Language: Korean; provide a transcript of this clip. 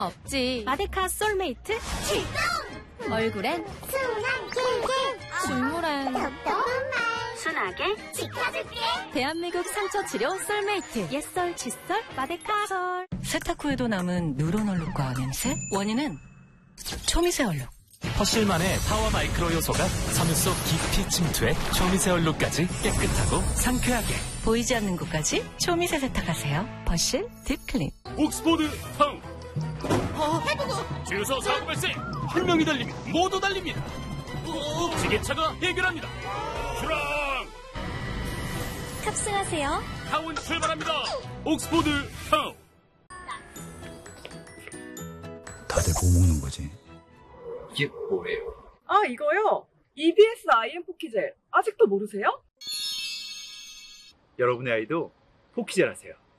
없지. 마데카 솔메이트 출동! 얼굴엔 식물엔 순하게 지켜줄게. 대한민국 상처 치료 솔메이트. 옛설, 칫솔, 마데카 솔. 세탁 후에도 남은 누런 얼룩과 냄새? 원인은 초미세 얼룩. 퍼실만의 파워 마이크로 요소가 섬유 속 깊이 침투해 초미세 얼룩까지 깨끗하고 상쾌하게. 보이지 않는 곳까지 초미세 세탁하세요. 퍼실 딥클린. 옥스포드 타운. 주유소 사고 발생. 한 명이 달리면 모두 달립니다. 지게차가 해결합니다. 출항. 탑승하세요. 타운 출발합니다. 옥스포드 타운. 다들 뭐 먹는 거지? 이게 뭐예요? 아, 이거요? EBS IM 포키젤. 아직도 모르세요? 여러분의 아이도 포키젤 하세요.